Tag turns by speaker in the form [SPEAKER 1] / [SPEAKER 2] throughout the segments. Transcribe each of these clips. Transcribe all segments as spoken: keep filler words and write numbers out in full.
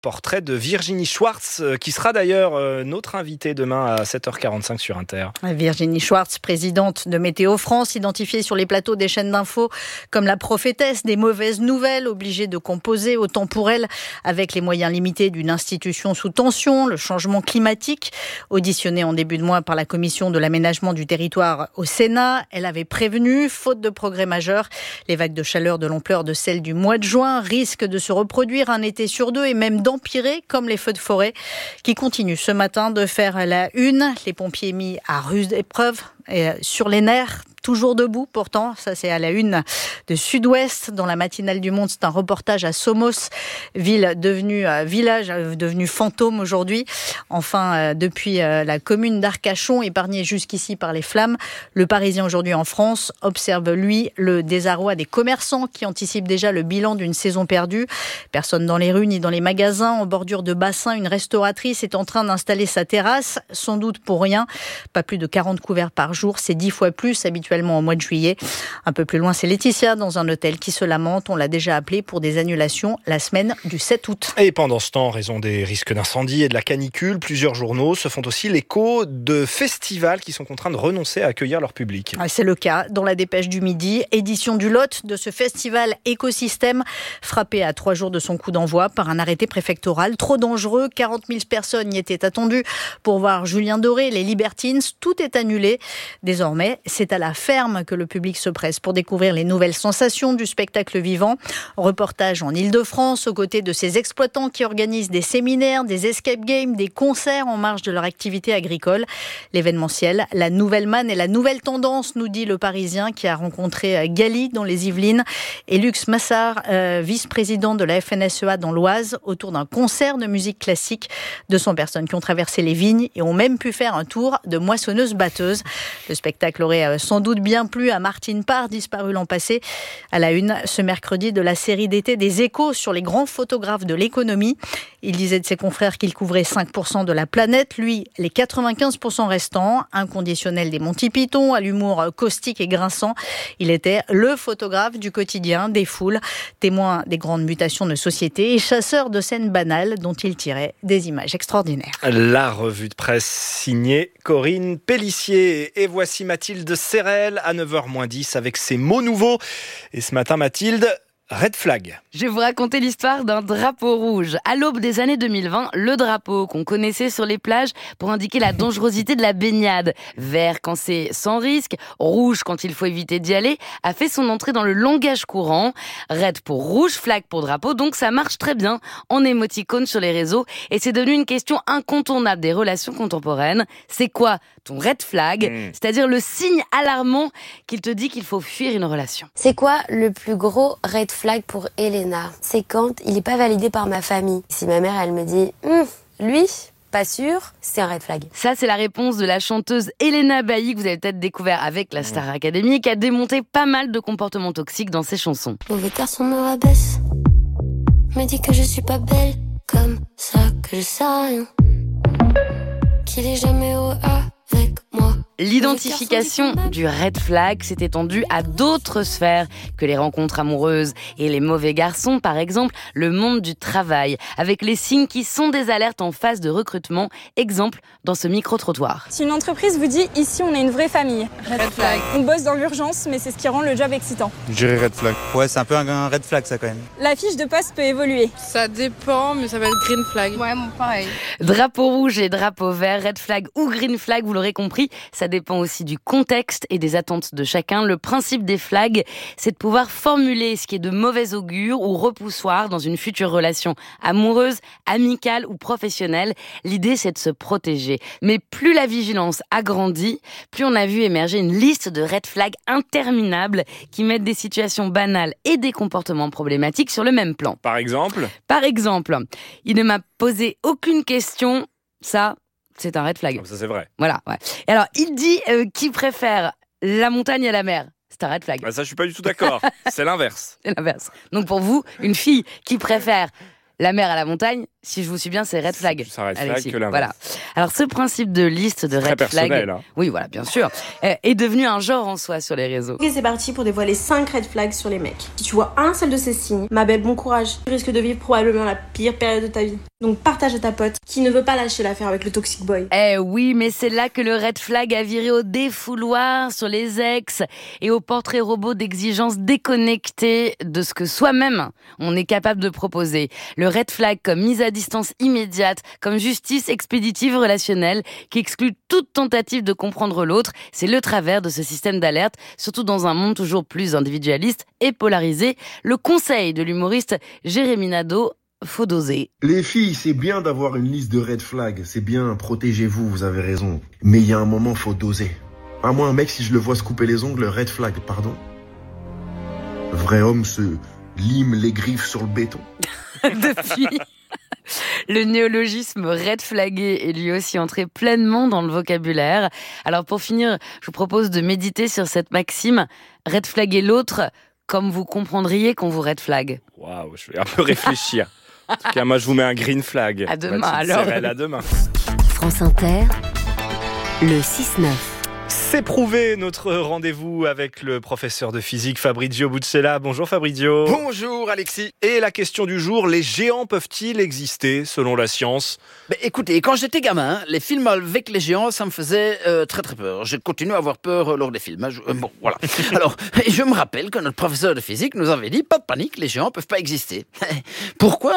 [SPEAKER 1] portrait de Virginie Schwartz, qui sera d'ailleurs notre invitée demain à sept heures quarante-cinq sur Inter.
[SPEAKER 2] Virginie Schwartz, présidente de Météo France, identifiée sur les plateaux des chaînes d'infos comme la prophétesse des mauvaises nouvelles, obligée de composer autant pour elle avec les moyens limités d'une institution sous tension, le changement climatique. Auditionnée en début de mois par la commission de l'aménagement du territoire au Sénat, elle avait prévenu, faute de progrès majeurs, les vagues de chaleur de l'ampleur de celles du mois de juin risquent de se reproduire un été sur deux et même d'empirer comme les feux de forêt qui continuent ce matin de faire la une. Les pompiers mis à rude épreuve et sur les nerfs. Toujours debout, pourtant, ça c'est à la une de Sud-Ouest. Dans la matinale du Monde, c'est un reportage à Somos, ville devenue euh, village, euh, devenu fantôme aujourd'hui. Enfin, euh, depuis euh, la commune d'Arcachon, épargnée jusqu'ici par les flammes, le Parisien aujourd'hui en France observe, lui, le désarroi des commerçants qui anticipent déjà le bilan d'une saison perdue. Personne dans les rues ni dans les magasins. En bordure de bassin, une restauratrice est en train d'installer sa terrasse, sans doute pour rien. Pas plus de quarante couverts par jour, c'est dix fois plus habituellement au mois de juillet. Un peu plus loin, c'est Laetitia dans un hôtel qui se lamente. On l'a déjà appelé pour des annulations la semaine du sept août.
[SPEAKER 1] Et pendant ce temps, en raison des risques d'incendie et de la canicule, plusieurs journaux se font aussi l'écho de festivals qui sont contraints de renoncer à accueillir leur public.
[SPEAKER 2] C'est le cas dans la Dépêche du Midi, édition du Lot de ce festival Écosystème, frappé à trois jours de son coup d'envoi par un arrêté préfectoral trop dangereux. quarante mille personnes y étaient attendues pour voir Julien Doré, les Libertines. Tout est annulé. Désormais, c'est à la ferme que le public se presse pour découvrir les nouvelles sensations du spectacle vivant. Reportage en Île-de-France aux côtés de ces exploitants qui organisent des séminaires, des escape games, des concerts en marge de leur activité agricole. L'événementiel, la nouvelle manne et la nouvelle tendance, nous dit le Parisien qui a rencontré Gali dans les Yvelines et Lux Massard, euh, vice-président de la F N S E A dans l'Oise, autour d'un concert de musique classique. deux cents personnes qui ont traversé les vignes et ont même pu faire un tour de moissonneuse-batteuse. Le spectacle aurait sans doute bien plu à Martine Parr, disparue l'an passé. À la une, ce mercredi, de la série d'été des Échos sur les grands photographes de l'économie. Il disait de ses confrères qu'il couvrait cinq pour cent de la planète. Lui, les quatre-vingt-quinze pour cent restants. Inconditionnel des Monty Python, à l'humour caustique et grinçant. Il était le photographe du quotidien, des foules, témoin des grandes mutations de société et chasseur de scènes banales dont il tirait des images extraordinaires.
[SPEAKER 1] La revue de presse signée Corinne Pélissier. Et voici Mathilde Serrel à neuf heures moins dix avec ses mots nouveaux. Et ce matin, Mathilde, Red Flag.
[SPEAKER 3] Je vais vous raconter l'histoire d'un drapeau rouge. À l'aube des années deux mille vingt, le drapeau qu'on connaissait sur les plages pour indiquer la dangerosité de la baignade, vert quand c'est sans risque, rouge quand il faut éviter d'y aller, a fait son entrée dans le langage courant. Red pour rouge, flag pour drapeau, donc ça marche très bien en émoticône sur les réseaux et c'est devenu une question incontournable des relations contemporaines. C'est quoi ton red flag, mmh. c'est-à-dire le signe alarmant qu'il te dit qu'il faut fuir une relation?
[SPEAKER 4] C'est quoi le plus gros red flag pour Elena? C'est quand il n'est pas validé par ma famille. Si ma mère, elle me dit hm, lui, pas sûr, c'est un red flag.
[SPEAKER 3] Ça, c'est la réponse de la chanteuse Elena Bailly, que vous avez peut-être découvert avec la Star Academy, qui a démonté pas mal de comportements toxiques dans ses chansons.
[SPEAKER 4] Mauvais garçon me rabaisse, me dit que je suis pas belle, comme ça que je sais rien, qu'il est jamais heureux avec moi.
[SPEAKER 3] L'identification du red flag s'est étendue à d'autres sphères que les rencontres amoureuses et les mauvais garçons, par exemple le monde du travail, avec les signes qui sont des alertes en phase de recrutement, exemple dans ce micro-trottoir.
[SPEAKER 5] Si une entreprise vous dit « ici on est une vraie famille »,
[SPEAKER 6] red flag.
[SPEAKER 5] On bosse dans l'urgence, mais c'est ce qui rend le job excitant.
[SPEAKER 7] Je dirais red flag. Ouais, c'est un peu un red flag ça quand même.
[SPEAKER 5] La fiche de poste peut évoluer.
[SPEAKER 6] Ça dépend, mais ça va être green flag.
[SPEAKER 5] Ouais, bon, pareil.
[SPEAKER 3] Drapeau rouge et drapeau vert, red flag ou green flag, vous l'aurez compris, ça dépend aussi du contexte et des attentes de chacun. Le principe des flags, c'est de pouvoir formuler ce qui est de mauvais augure ou repoussoir dans une future relation amoureuse, amicale ou professionnelle. L'idée, c'est de se protéger. Mais plus la vigilance a grandi, plus on a vu émerger une liste de red flags interminables qui mettent des situations banales et des comportements problématiques sur le même plan.
[SPEAKER 1] Par exemple ?
[SPEAKER 3] Par exemple, il ne m'a posé aucune question, ça... c'est un red flag.
[SPEAKER 1] Ça, c'est vrai.
[SPEAKER 3] Voilà, ouais. Et alors, il dit euh, qui préfère la montagne à la mer. C'est un red flag.
[SPEAKER 1] Bah ça, je suis pas du tout d'accord. C'est l'inverse.
[SPEAKER 3] C'est l'inverse. Donc, pour vous, une fille qui préfère La mer à la montagne, si je vous suis bien, c'est red flag.
[SPEAKER 1] C'est red flag
[SPEAKER 3] Alexis.
[SPEAKER 1] que l'inverse.
[SPEAKER 3] Voilà. Alors ce principe de liste de
[SPEAKER 1] Très
[SPEAKER 3] red flag,
[SPEAKER 1] personnel, hein.
[SPEAKER 3] oui voilà bien sûr, euh, est devenu un genre en soi sur les réseaux.
[SPEAKER 8] Et c'est parti pour dévoiler cinq red flags sur les mecs. Si tu vois un seul de ces signes, ma belle, bon courage. Tu risques de vivre probablement la pire période de ta vie. Donc partage à ta pote qui ne veut pas lâcher l'affaire avec le toxic boy.
[SPEAKER 3] Eh oui, mais c'est là que le red flag a viré au défouloir sur les ex et au portrait robot d'exigences déconnectées de ce que soi-même on est capable de proposer. Le red flag comme mise à distance immédiate, comme justice expéditive relationnelle qui exclut toute tentative de comprendre l'autre, c'est le travers de ce système d'alerte, surtout dans un monde toujours plus individualiste et polarisé. Le conseil de l'humoriste Jérémy Nadeau, faut doser.
[SPEAKER 9] Les filles, c'est bien d'avoir une liste de red flags, c'est bien, protégez-vous, vous avez raison. Mais il y a un moment, faut doser. À moi, un mec, si je le vois se couper les ongles, red flag, pardon. Vrai homme se lime les griffes sur le béton.
[SPEAKER 3] Depuis, le néologisme red flagué est lui aussi entré pleinement dans le vocabulaire. Alors pour finir, je vous propose de méditer sur cette maxime, red flaguer l'autre comme vous comprendriez qu'on vous red flag.
[SPEAKER 1] Waouh, je vais un peu réfléchir. En tout cas, moi, je vous mets un green flag.
[SPEAKER 3] À demain,
[SPEAKER 1] Mathilde
[SPEAKER 3] alors.
[SPEAKER 1] Serrel, à demain.
[SPEAKER 10] France Inter, le six neuf.
[SPEAKER 1] C'est prouvé, notre rendez-vous avec le professeur de physique Fabrizio Buccella. Bonjour Fabrizio.
[SPEAKER 11] Bonjour Alexis.
[SPEAKER 1] Et la question du jour, les géants peuvent-ils exister selon la science ?
[SPEAKER 11] Ben, écoutez, quand j'étais gamin, les films avec les géants, ça me faisait euh, très très peur. Je continue à avoir peur euh, lors des films. hein. Je- euh, bon, voilà. Alors, je me rappelle que notre professeur de physique nous avait dit, pas de panique, les géants peuvent pas exister. Pourquoi ?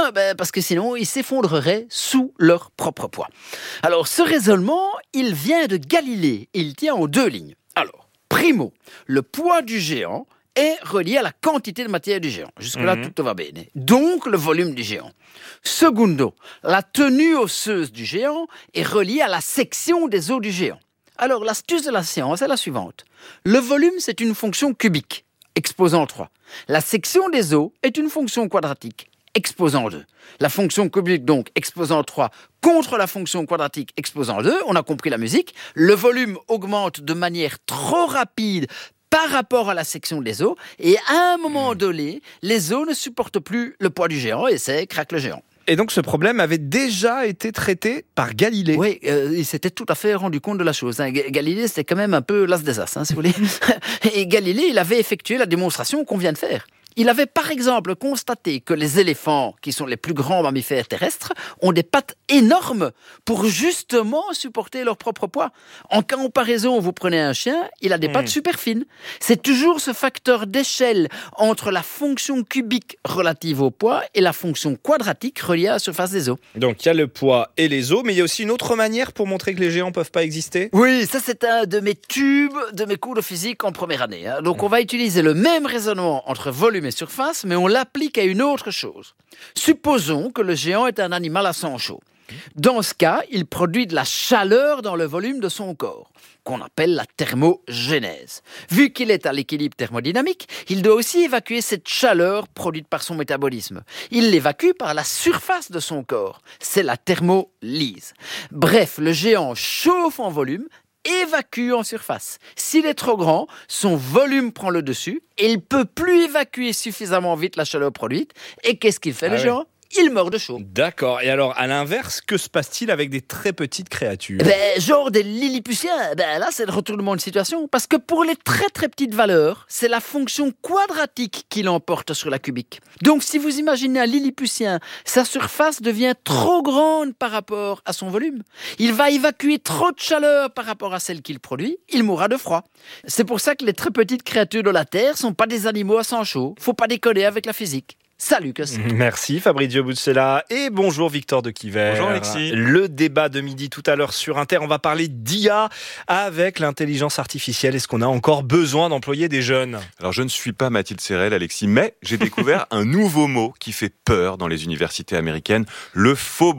[SPEAKER 11] Ben, parce que sinon, ils s'effondreraient sous leur propre poids. Alors, ce raisonnement, il vient de Galilée. Il tient en deux lignes. Alors, primo, le poids du géant est relié à la quantité de matière du géant. Jusque-là,
[SPEAKER 1] Mhm.
[SPEAKER 11] tout va bien. Donc, le volume du géant. Secundo, la tenue osseuse du géant est reliée à la section des os du géant. Alors, l'astuce de la science est la suivante. Le volume, c'est une fonction cubique, exposant trois. La section des os est une fonction quadratique, exposant deux. La fonction cubique, donc, exposant trois, contre la fonction quadratique exposant deux, on a compris la musique, le volume augmente de manière trop rapide par rapport à la section des os, et à un moment donné, les os ne supportent plus le poids du géant, et c'est craque le géant.
[SPEAKER 1] Et donc ce problème avait déjà été traité par Galilée.
[SPEAKER 11] Oui, euh, il s'était tout à fait rendu compte de la chose. hein. Ga- Galilée, c'était quand même un peu l'as des as, hein, si vous voulez. Et Galilée, il avait effectué la démonstration qu'on vient de faire. Il avait par exemple constaté que les éléphants, qui sont les plus grands mammifères terrestres, ont des pattes énormes pour justement supporter leur propre poids. En comparaison, vous prenez un chien, il a des pattes super fines. C'est toujours ce facteur d'échelle entre la fonction cubique relative au poids et la fonction quadratique reliée à la surface des os.
[SPEAKER 1] Donc il y a le poids et les os, mais il y a aussi une autre manière pour montrer que les géants peuvent pas exister.
[SPEAKER 11] Oui, ça c'est un de mes tubes de mes cours de physique en première année. hein. Donc on va utiliser le même raisonnement entre volume et surface, mais on l'applique à une autre chose. Supposons que le géant est un animal à sang chaud. Dans ce cas, il produit de la chaleur dans le volume de son corps, qu'on appelle la thermogénèse. Vu qu'il est à l'équilibre thermodynamique, il doit aussi évacuer cette chaleur produite par son métabolisme. Il l'évacue par la surface de son corps. C'est la thermolyse. Bref, le géant chauffe en volume, évacue en surface. S'il est trop grand, son volume prend le dessus et il ne peut plus évacuer suffisamment vite la chaleur produite. Et qu'est-ce qu'il fait,
[SPEAKER 1] Ah
[SPEAKER 11] le
[SPEAKER 1] ouais.
[SPEAKER 11] géant ? Il meurt de chaud.
[SPEAKER 1] D'accord. Et alors, à l'inverse, que se passe-t-il avec des très petites créatures ?
[SPEAKER 11] Ben, genre des Lilliputiens, ben là c'est le retournement de situation. Parce que pour les très très petites valeurs, c'est la fonction quadratique qui l'emporte sur la cubique. Donc si vous imaginez un Lilliputien, sa surface devient trop grande par rapport à son volume. Il va évacuer trop de chaleur par rapport à celle qu'il produit, il mourra de froid. C'est pour ça que les très petites créatures de la Terre sont pas des animaux à sang chaud. Faut pas déconner avec la physique. Salut, que c'est.
[SPEAKER 1] Merci Fabrizio Buccella et bonjour Victor de Quiver.
[SPEAKER 12] Bonjour Alexis.
[SPEAKER 1] Le débat de midi tout à l'heure sur Inter, on va parler d'I A avec l'intelligence artificielle. Est-ce qu'on a encore besoin d'employer des jeunes ?
[SPEAKER 12] Alors je ne suis pas Mathilde Serrel, Alexis, mais j'ai découvert un nouveau mot qui fait peur dans les universités américaines, le phobo.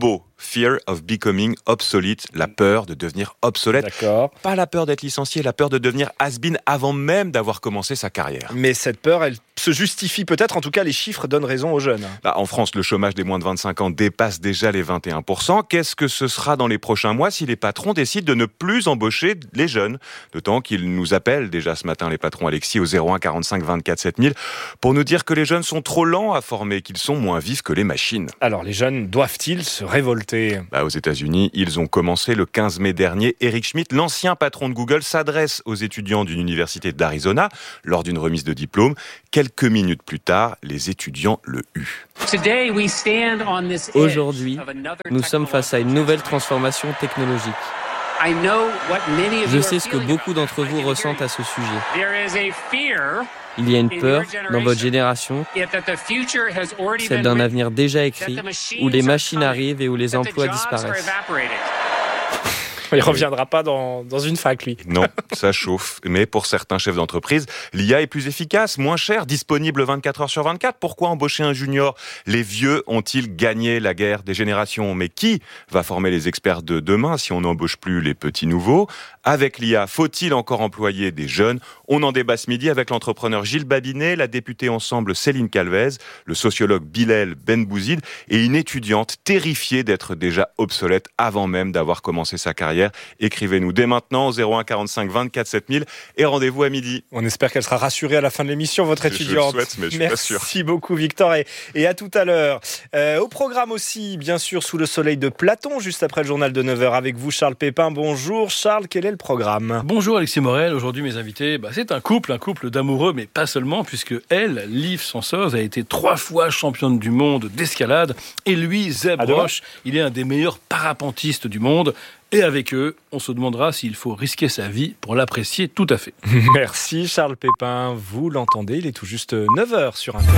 [SPEAKER 12] Fear of becoming obsolete, la peur de devenir obsolète.
[SPEAKER 1] D'accord.
[SPEAKER 12] Pas la peur d'être licencié, la peur de devenir has-been avant même d'avoir commencé sa carrière.
[SPEAKER 1] Mais cette peur, elle se justifie peut-être, en tout cas les chiffres donnent raison aux jeunes.
[SPEAKER 12] Bah, en France, le chômage des moins de vingt-cinq ans dépasse déjà les vingt et un pour cent. Qu'est-ce que ce sera dans les prochains mois si les patrons décident de ne plus embaucher les jeunes ? D'autant qu'ils nous appellent déjà ce matin, les patrons, Alexis, au zéro un quarante-cinq vingt-quatre sept mille, pour nous dire que les jeunes sont trop lents à former, qu'ils sont moins vifs que les machines.
[SPEAKER 1] Alors les jeunes doivent-ils se révolter ?
[SPEAKER 12] Bah, aux États-Unis, ils ont commencé le quinze mai dernier. Eric Schmidt, l'ancien patron de Google, s'adresse aux étudiants d'une université d'Arizona lors d'une remise de diplôme. Quelques minutes plus tard, les étudiants le huent.
[SPEAKER 13] Aujourd'hui, nous sommes face à une nouvelle transformation technologique. Je sais ce que beaucoup d'entre vous ressentent à ce sujet. Il y a une peur dans votre génération, celle d'un avenir déjà écrit, où les machines arrivent et où les emplois disparaissent.
[SPEAKER 1] Il ne reviendra pas dans, dans une fac, lui.
[SPEAKER 12] Non, ça chauffe. Mais pour certains chefs d'entreprise, l'I A est plus efficace, moins cher, disponible vingt-quatre heures sur vingt-quatre. Pourquoi embaucher un junior ? Les vieux ont-ils gagné la guerre des générations ? Mais qui va former les experts de demain si on n'embauche plus les petits nouveaux ? Avec l'I A, faut-il encore employer des jeunes ? On en débat ce midi avec l'entrepreneur Gilles Babinet, la députée Ensemble Céline Calvez, le sociologue Bilal Benbouzid et une étudiante terrifiée d'être déjà obsolète avant même d'avoir commencé sa carrière. Écrivez-nous dès maintenant au zéro un quarante-cinq vingt-quatre sept mille et rendez-vous à midi.
[SPEAKER 1] On espère qu'elle sera rassurée à la fin de l'émission, votre étudiante.
[SPEAKER 12] Je le souhaite, mais je suis
[SPEAKER 1] Merci
[SPEAKER 12] pas sûr.
[SPEAKER 1] Merci beaucoup Victor et, et à tout à l'heure. Euh, au programme aussi, bien sûr, Sous le soleil de Platon, juste après le journal de neuf heures avec vous Charles Pépin. Bonjour Charles, quel est le programme ?
[SPEAKER 14] Bonjour Alexis Morel, aujourd'hui mes invités, bah, c'est un couple, un couple d'amoureux, mais pas seulement, puisque elle, Liv Sansoz, a été trois fois championne du monde d'escalade, et lui, Zeb Roche, il est un des meilleurs parapentistes du monde. Et avec eux, on se demandera s'il faut risquer sa vie pour l'apprécier tout à fait.
[SPEAKER 1] Merci Charles Pépin, vous l'entendez, il est tout juste neuf heures sur Inter.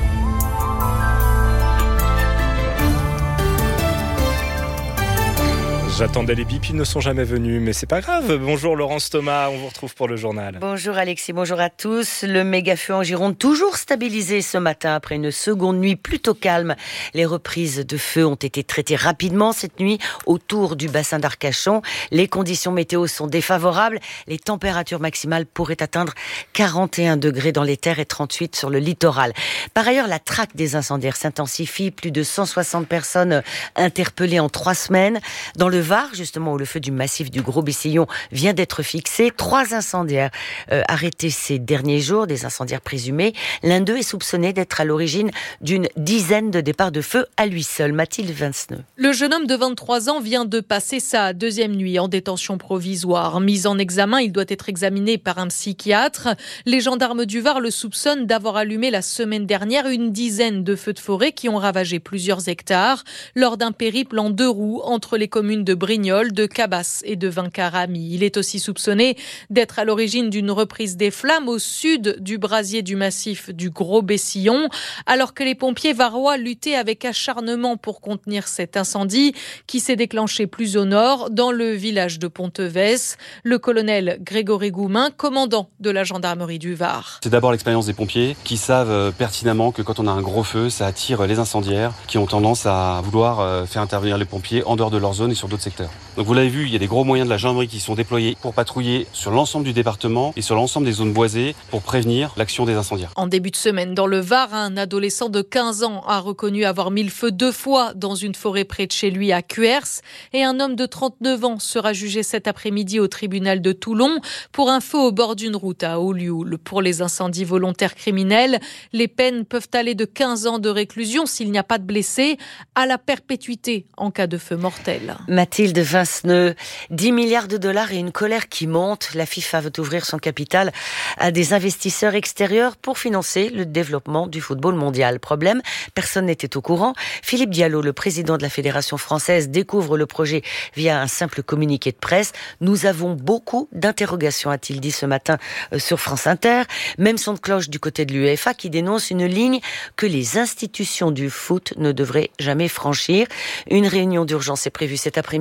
[SPEAKER 1] J'attendais les bips, ils ne sont jamais venus, mais c'est pas grave. Bonjour Laurence Thomas, on vous retrouve pour le journal.
[SPEAKER 15] Bonjour Alexis, bonjour à tous. Le méga-feu en Gironde, toujours stabilisé ce matin après une seconde nuit plutôt calme. Les reprises de feu ont été traitées rapidement cette nuit autour du bassin d'Arcachon. Les conditions météo sont défavorables. Les températures maximales pourraient atteindre quarante et un degrés dans les terres et trente-huit sur le littoral. Par ailleurs, la traque des incendiaires s'intensifie. Plus de cent soixante personnes interpellées en trois semaines. Dans le Var, justement, où le feu du massif du Gros-Bessillon vient d'être fixé. Trois incendiaires euh, arrêtés ces derniers jours, des incendiaires présumés. L'un d'eux est soupçonné d'être à l'origine d'une dizaine de départs de feu à lui seul. Mathilde Vinceneux.
[SPEAKER 16] Le jeune homme de vingt-trois ans vient de passer sa deuxième nuit en détention provisoire. Mis en examen, il doit être examiné par un psychiatre. Les gendarmes du Var le soupçonnent d'avoir allumé la semaine dernière une dizaine de feux de forêt qui ont ravagé plusieurs hectares lors d'un périple en deux roues entre les communes de Brignoles, de Cabas et de Vincarami. Il est aussi soupçonné d'être à l'origine d'une reprise des flammes au sud du brasier du massif du Gros-Bessillon, alors que les pompiers varois luttaient avec acharnement pour contenir cet incendie qui s'est déclenché plus au nord, dans le village de Pontevès. Le colonel Grégory Goumin, commandant de la gendarmerie du Var.
[SPEAKER 17] C'est d'abord l'expérience des pompiers qui savent pertinemment que quand on a un gros feu, ça attire les incendiaires qui ont tendance à vouloir faire intervenir les pompiers en dehors de leur zone et sur d'autres secteurs. Donc vous l'avez vu, il y a des gros moyens de la gendarmerie qui sont déployés pour patrouiller sur l'ensemble du département et sur l'ensemble des zones boisées pour prévenir l'action des incendiaires.
[SPEAKER 16] En début de semaine, dans le Var, un adolescent de quinze ans a reconnu avoir mis le feu deux fois dans une forêt près de chez lui à Cuers, et un homme de trente-neuf ans sera jugé cet après-midi au tribunal de Toulon pour un feu au bord d'une route à Olioul. Pour les incendies volontaires criminels, les peines peuvent aller de quinze ans de réclusion s'il n'y a pas de blessés à la perpétuité en cas de feu mortel.
[SPEAKER 15] Mathilde Vinceneux, dix milliards de dollars et une colère qui monte. La FIFA veut ouvrir son capital à des investisseurs extérieurs pour financer le développement du football mondial. Problème, personne n'était au courant. Philippe Diallo, le président de la Fédération française, découvre le projet via un simple communiqué de presse. Nous avons beaucoup d'interrogations, a-t-il dit ce matin sur France Inter. Même son de cloche du côté de l'UEFA qui dénonce une ligne que les institutions du foot ne devraient jamais franchir. Une réunion d'urgence est prévue cet après-midi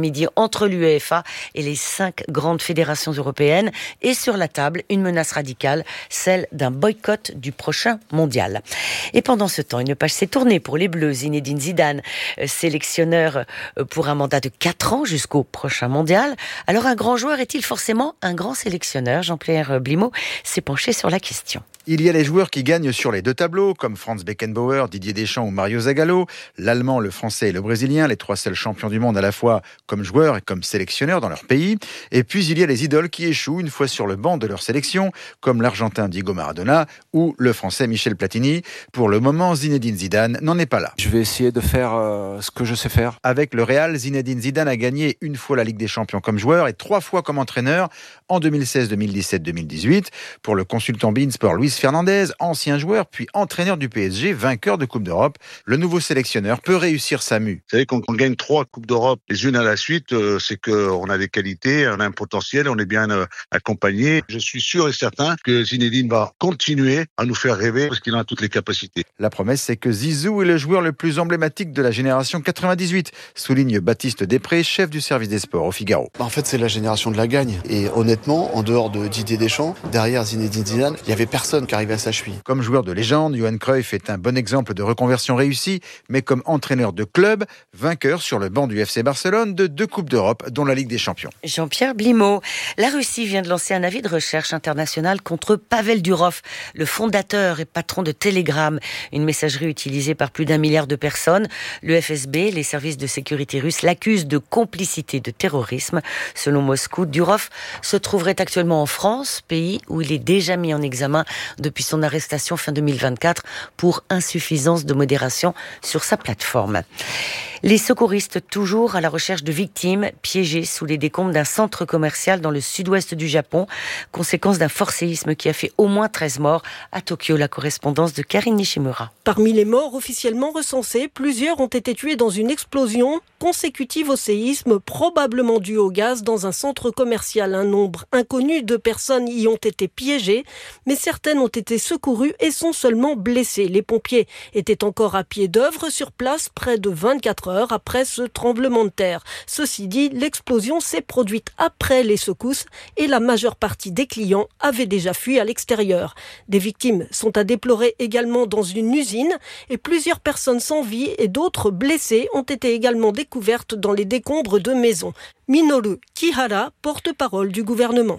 [SPEAKER 15] après-midi entre l'UEFA et les cinq grandes fédérations européennes. Et sur la table, une menace radicale, celle d'un boycott du prochain mondial. Et pendant ce temps, une page s'est tournée pour les Bleus. Zinedine Zidane, sélectionneur pour un mandat de quatre ans jusqu'au prochain mondial. Alors un grand joueur est-il forcément un grand sélectionneur ? Jean-Pierre Blimaud s'est penché sur la question.
[SPEAKER 18] Il y a les joueurs qui gagnent sur les deux tableaux, comme Franz Beckenbauer, Didier Deschamps ou Mario Zagallo. L'Allemand, le Français et le Brésilien, les trois seuls champions du monde à la fois comme joueurs et comme sélectionneurs dans leur pays. Et puis il y a les idoles qui échouent une fois sur le banc de leur sélection, comme l'Argentin Diego Maradona ou le Français Michel Platini. Pour le moment, Zinedine Zidane n'en est pas là.
[SPEAKER 19] Je vais essayer de faire euh, ce que je sais faire.
[SPEAKER 18] Avec le Real, Zinedine Zidane a gagné une fois la Ligue des Champions comme joueur et trois fois comme entraîneur en deux mille seize, deux mille dix-sept, deux mille dix-huit. Pour le consultant beIN Sport Luis Fernandez, ancien joueur puis entraîneur du P S G, vainqueur de Coupe d'Europe, le nouveau sélectionneur peut réussir sa mue.
[SPEAKER 20] Vous savez, quand on gagne trois Coupes d'Europe les unes à la suite, euh, c'est qu'on a des qualités, on a un potentiel, on est bien euh, accompagné. Je suis sûr et certain que Zinedine va continuer à nous faire rêver parce qu'il a toutes les capacités.
[SPEAKER 18] La promesse, c'est que Zizou est le joueur le plus emblématique de la génération quatre-vingt-dix-huit, souligne Baptiste Després, chef du service des sports au Figaro.
[SPEAKER 21] En fait, c'est la génération de la gagne. Et honnêtement, en dehors de Didier Deschamps, derrière Zinedine Zidane, il n'y avait personne qui arrivait à sa cheville.
[SPEAKER 18] Comme joueur de légende, Johan Cruyff est un bon exemple de reconversion réussie, mais comme entraîneur de club, vainqueur sur le banc du F C Barcelone de deux Coupes d'Europe, dont la Ligue des Champions.
[SPEAKER 15] Jean-Pierre Blimaud. La Russie vient de lancer un avis de recherche international contre Pavel Durov, le fondateur et patron de Telegram, une messagerie utilisée par plus d'un milliard de personnes. Le F S B, les services de sécurité russes, l'accusent de complicité de terrorisme. Selon Moscou, Durov se trouverait actuellement en France, pays où il est déjà mis en examen depuis son arrestation fin deux mille vingt-quatre pour insuffisance de modération sur sa plateforme. Les secouristes toujours à la recherche de victimes piégées sous les décombres d'un centre commercial dans le sud-ouest du Japon, conséquence d'un fort séisme qui a fait au moins treize morts. À Tokyo, la correspondance de Karine Nishimura.
[SPEAKER 22] Parmi les morts officiellement recensés, plusieurs ont été tués dans une explosion consécutive au séisme, probablement due au gaz dans un centre commercial. Un nombre inconnu de personnes y ont été piégées, mais certaines ont été secourues et sont seulement blessées. Les pompiers étaient encore à pied d'œuvre sur place près de vingt-quatre heures après ce tremblement de terre. Ceci dit, l'explosion s'est produite après les secousses et la majeure partie des clients avaient déjà fui à l'extérieur. Des victimes sont à déplorer également dans une usine et plusieurs personnes sans vie et d'autres blessées ont été également découvertes dans les décombres de maisons. Minoru Kihara, porte-parole du gouvernement.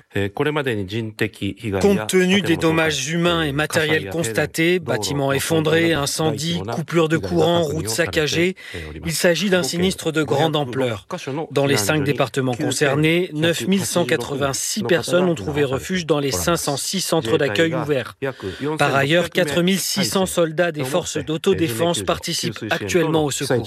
[SPEAKER 23] Compte tenu des dommages humains et matériels constatés, bâtiments effondrés, incendies, coupures de courant, routes saccagées, il s'agit d'un sinistre de grande ampleur. Dans les cinq départements concernés, neuf mille cent quatre-vingt-six personnes ont trouvé refuge dans les cinq cent six centres d'accueil ouverts. Par ailleurs, quatre mille six cents soldats des forces d'autodéfense participent actuellement au secours.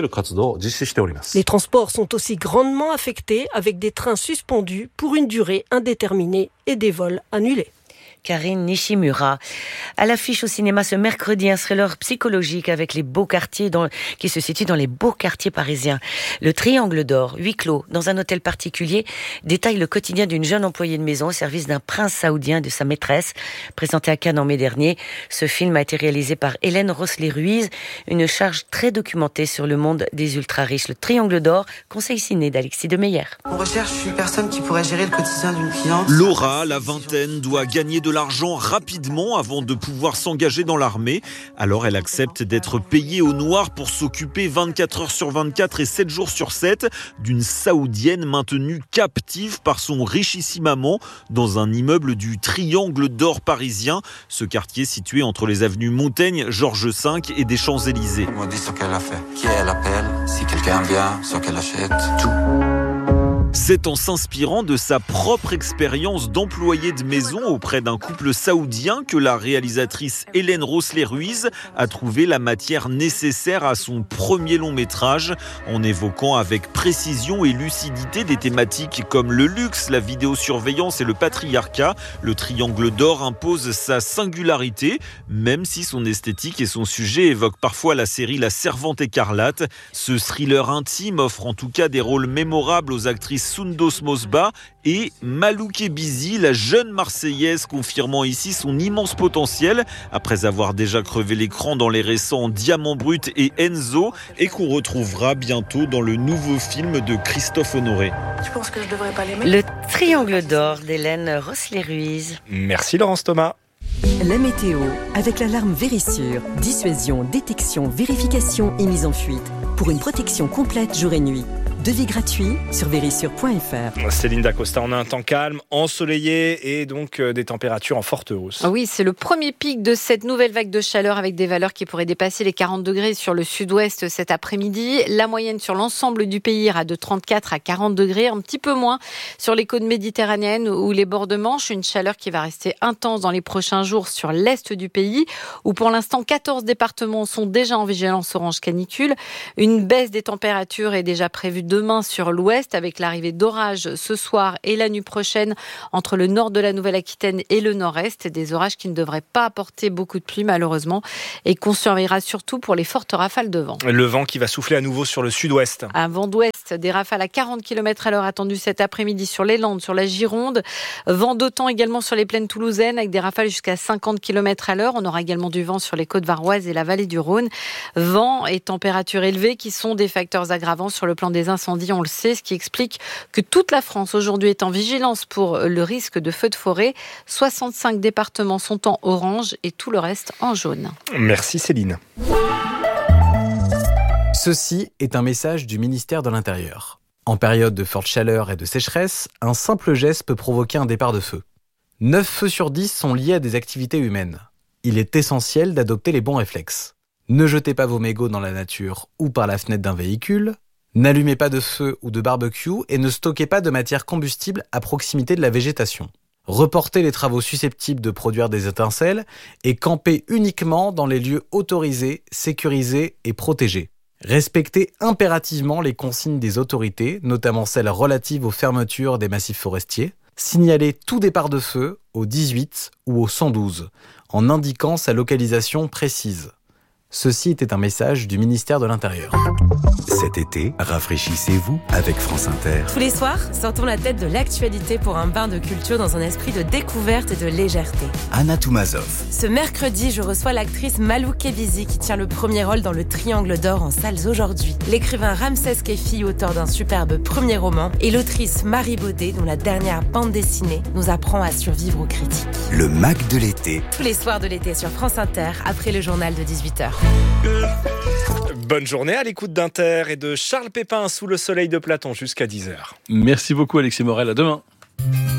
[SPEAKER 22] Les transports sont aussi grandement affectés avec des trains suspendus pour une durée indéterminée et des vols annulés.
[SPEAKER 15] Karine Nishimura. À l'affiche au cinéma ce mercredi, un thriller psychologique avec les beaux quartiers dans, qui se situe dans les beaux quartiers parisiens. Le Triangle d'Or, huis clos, dans un hôtel particulier, détaille le quotidien d'une jeune employée de maison au service d'un prince saoudien et de sa maîtresse. Présenté à Cannes en mai dernier, ce film a été réalisé par Hélène Rosselet-Ruiz, une charge très documentée sur le monde des ultra-riches. Le Triangle d'Or, conseil ciné d'Alexis de Meyer.
[SPEAKER 24] On recherche une personne qui pourrait gérer le quotidien d'une cliente.
[SPEAKER 25] Laura, la vingtaine, doit gagner de l'argent rapidement avant de pouvoir s'engager dans l'armée. Alors elle accepte d'être payée au noir pour s'occuper vingt-quatre heures sur vingt-quatre et sept jours sur sept d'une Saoudienne maintenue captive par son richissime amant dans un immeuble du Triangle d'Or parisien. Ce quartier situé entre les avenues Montaigne, Georges cinq et des Champs-Élysées.
[SPEAKER 26] Elle m'a dit ce qu'elle a fait, qui elle appelle, si quelqu'un vient, ce qu'elle achète, tout.
[SPEAKER 25] C'est en s'inspirant de sa propre expérience d'employée de maison auprès d'un couple saoudien que la réalisatrice Hélène Rosselet-Ruiz a trouvé la matière nécessaire à son premier long métrage, en évoquant avec précision et lucidité des thématiques comme le luxe, la vidéosurveillance et le patriarcat. Le Triangle d'Or impose sa singularité, même si son esthétique et son sujet évoquent parfois la série La Servante écarlate. Ce thriller intime offre en tout cas des rôles mémorables aux actrices Fasundos Mosba et Malou Kebizi, la jeune Marseillaise confirmant ici son immense potentiel après avoir déjà crevé l'écran dans les récents Diamant Brut et Enzo et qu'on retrouvera bientôt dans le nouveau film de Christophe Honoré.
[SPEAKER 24] Tu penses que je devrais pas l'aimer ?
[SPEAKER 15] Le triangle d'or d'Hélène Rosselet-Ruiz.
[SPEAKER 1] Merci Laurence Thomas.
[SPEAKER 2] La météo, avec l'alarme Vérissure. Dissuasion, détection, vérification et mise en fuite. Pour une protection complète jour et nuit. Devis gratuit sur vérissure point f r.
[SPEAKER 1] Céline Dacosta, on a un temps calme, ensoleillé et donc euh, des températures en forte hausse.
[SPEAKER 4] Oui, c'est le premier pic de cette nouvelle vague de chaleur avec des valeurs qui pourraient dépasser les quarante degrés sur le sud-ouest cet après-midi. La moyenne sur l'ensemble du pays ira de trente-quatre à quarante degrés, un petit peu moins sur les côtes méditerranéennes ou les bords de Manche. Une chaleur qui va rester intense dans les prochains jours sur l'est du pays où pour l'instant quatorze départements sont déjà en vigilance orange canicule. Une baisse des températures est déjà prévue demain sur l'ouest avec l'arrivée d'orages ce soir et la nuit prochaine entre le nord de la Nouvelle-Aquitaine et le nord-est. Des orages qui ne devraient pas apporter beaucoup de pluie malheureusement et qu'on surveillera surtout pour les fortes rafales de vent.
[SPEAKER 1] Le vent qui va souffler à nouveau sur le sud-ouest.
[SPEAKER 4] Un vent d'ouest, des rafales à quarante kilomètres à l'heure attendues cet après-midi sur les Landes, sur la Gironde. Vent d'automne également sur les plaines toulousaines avec des rafales jusqu'à cinquante kilomètres à l'heure. On aura également du vent sur les côtes varoises et la vallée du Rhône. Vent et températures élevées qui sont des facteurs aggravants sur le plan des incendies. On le sait, ce qui explique que toute la France aujourd'hui est en vigilance pour le risque de feux de forêt. soixante-cinq départements sont en orange et tout le reste en jaune.
[SPEAKER 1] Merci Céline.
[SPEAKER 5] Ceci est un message du ministère de l'Intérieur. En période de forte chaleur et de sécheresse, un simple geste peut provoquer un départ de feu. neuf feux sur dix sont liés à des activités humaines. Il est essentiel d'adopter les bons réflexes. Ne jetez pas vos mégots dans la nature ou par la fenêtre d'un véhicule. N'allumez pas de feu ou de barbecue et ne stockez pas de matière combustible à proximité de la végétation. Reportez les travaux susceptibles de produire des étincelles et campez uniquement dans les lieux autorisés, sécurisés et protégés. Respectez impérativement les consignes des autorités, notamment celles relatives aux fermetures des massifs forestiers. Signalez tout départ de feu au dix-huit ou au cent douze, en indiquant sa localisation précise. Ceci était un message du ministère de l'Intérieur.
[SPEAKER 6] Cet été, rafraîchissez-vous avec France Inter.
[SPEAKER 7] Tous les soirs, sortons la tête de l'actualité pour un bain de culture dans un esprit de découverte et de légèreté.
[SPEAKER 6] Anna Toumazov.
[SPEAKER 7] Ce mercredi, je reçois l'actrice Malou Kebizi qui tient le premier rôle dans le Triangle d'or en salles aujourd'hui. L'écrivain Ramsès Kefi, auteur d'un superbe premier roman, et l'autrice Marie Baudet, dont la dernière bande dessinée nous apprend à survivre aux critiques.
[SPEAKER 6] Le Mac de l'été.
[SPEAKER 7] Tous les soirs de l'été sur France Inter, après le journal de dix-huit heures.
[SPEAKER 1] Bonne journée à l'écoute d'Inter et de Charles Pépin sous le soleil de Platon jusqu'à dix heures.
[SPEAKER 14] Merci beaucoup Alexis Morel, à demain.